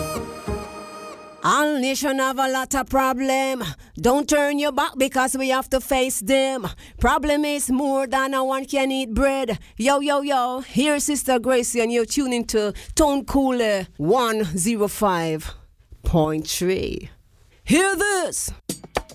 All nation have a lot of problem. Don't turn your back because we have to face them. Problem is more than a one can eat bread. Yo, yo, yo, here's Sister Gracie and you're tuning to Tone Cooler 105.3. Hear this.